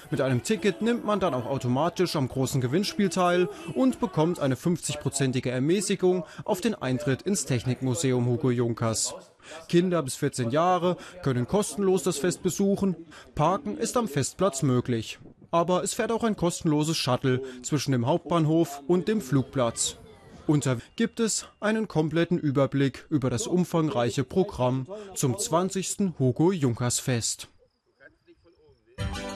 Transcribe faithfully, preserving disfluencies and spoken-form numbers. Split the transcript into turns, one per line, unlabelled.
Mit einem Ticket nimmt man dann auch automatisch am großen Gewinnspiel teil und bekommt eine fünfzigprozentige Ermäßigung auf den Eintritt ins Technikmuseum Hugo Junkers. Kinder bis vierzehn Jahre können kostenlos das Fest besuchen. Parken ist am Festplatz möglich. Aber es fährt auch ein kostenloses Shuttle zwischen dem Hauptbahnhof und dem Flugplatz. Unter gibt es einen kompletten Überblick über das umfangreiche Programm zum zwanzigsten Hugo Junkers Fest.